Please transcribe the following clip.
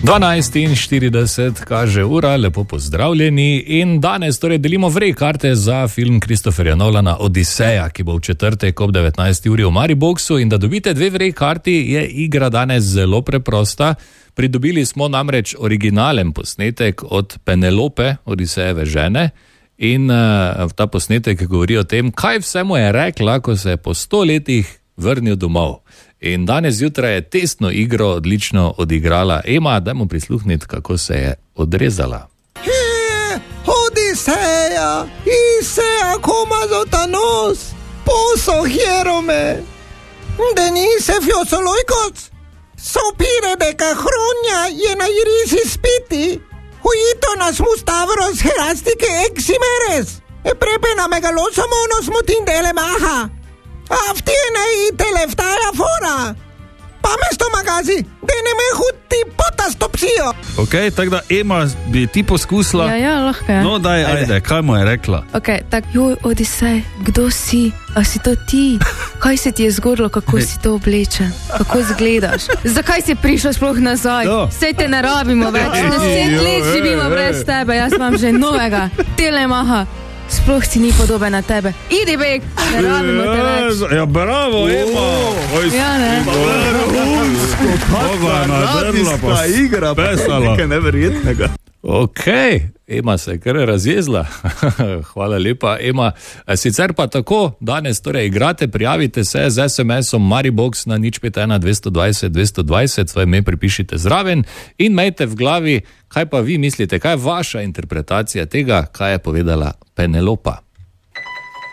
12:40 kaže ura, lepo pozdravljeni in danes torej delimo vrej karte za film Christopherja Nolana Odiseja, ki bo v četrtek ob 19. uri v Mariboxu in da dobite dve vrej karti je igra danes zelo preprosta. Pridobili smo namreč originalen posnetek od Penelope, Odisejeve žene in ta posnetek govori o tem, kaj vse mu je rekla, ko se je po 100 letih vrnil domov. In danes zjutraj je testno igro odlično odigrala Ema, dajmo prisluhniti, kako se je odrezala. Odiseja, Isea komazotanos, poso hierome, denise fiosoloikos, sopire de cahronia jena irisi spiti, huitonas mustavros herastike eximeres, prepena megalosomonos mutindele maha. Αυτή είναι η τελευταία φορά. Πάμε στο μαγάζι. Δεν έχω τίποτα στο ψίο. Ok, tako da Ema bi ti poskusila. Ja, lahko je. No, daj, ajde, kaj mu je rekla? Ok, tak, joj, Odisej, kdo si? A si to ti? Kaj se ti je zgodilo, kako si to oblečen? Kako izgledaš? Zakaj si prišel sploh nazaj? Sej te ne rabimo več. 10 let živimo brez tebe, jaz imam že novega. Telemaha. Sploh si ni podoben na tebe. Idi beg, ne rabimo te več. Ja, bravo, Ema. Ja, ne. Radijska igra, pa nekaj neverjetnega. Ok, Ema se je kar razjezla. Hvala lepa, Ema. Sicer pa tako, danes torej igrate, prijavite se z SMS-om Maribox na 051 220 220, svoje ime pripišite zraven in imejte v glavi, kaj pa vi mislite, kaj je vaša interpretacija tega, kaj je povedala Penelopa.